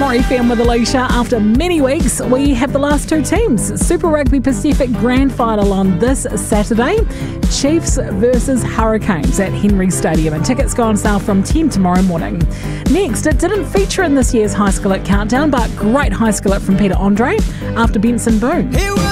More FM with Alicia. After many weeks, we have the last two teams. Super Rugby Pacific Grand Final on this Saturday. Chiefs versus Hurricanes at Henry Stadium. And tickets go on sale from 10 tomorrow morning. Next, it didn't feature in this year's High Skillet Countdown, but great High Skillet from Peter Andre after Benson Boone.